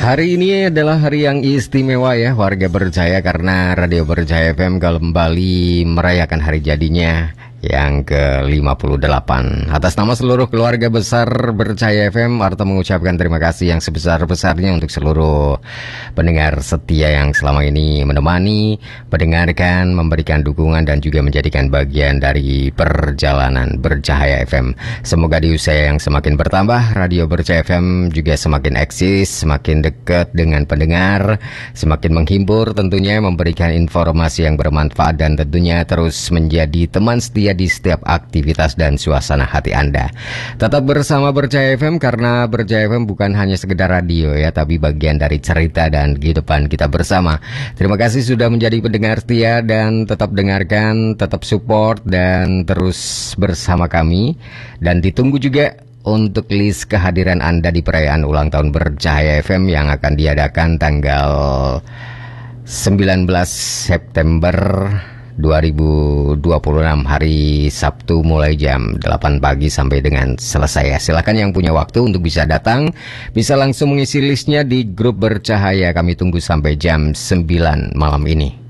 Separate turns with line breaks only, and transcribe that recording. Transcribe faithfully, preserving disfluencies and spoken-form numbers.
Hari ini adalah hari yang istimewa ya warga Berjaya, karena Radio Berjaya F M kembali merayakan hari jadinya yang ke lima puluh delapan. Atas nama seluruh keluarga besar Berjaya F M, Arta mengucapkan terima kasih yang sebesar-besarnya untuk seluruh pendengar setia yang selama ini menemani, mendengarkan, memberikan dukungan dan juga menjadikan bagian dari perjalanan Berjaya F M. Semoga di usia yang semakin bertambah, Radio Berjaya F M juga semakin eksis, semakin dekat dengan pendengar, semakin menghibur tentunya, memberikan informasi yang bermanfaat dan tentunya terus menjadi teman setia di setiap aktivitas dan suasana hati Anda. Tetap bersama Berjaya F M, karena Berjaya F M bukan hanya sekedar radio ya, tapi bagian dari cerita dan kehidupan kita bersama. Terima kasih sudah menjadi pendengar setia dan tetap dengarkan, tetap support dan terus bersama kami. Dan ditunggu juga untuk list kehadiran Anda di perayaan ulang tahun Berjaya F M yang akan diadakan tanggal sembilan belas September dua ribu dua puluh enam, hari Sabtu, mulai jam delapan pagi sampai dengan selesai ya. Silakan yang punya waktu untuk bisa datang, bisa langsung mengisi listnya di grup Bercahaya. Kami tunggu sampai jam sembilan malam ini.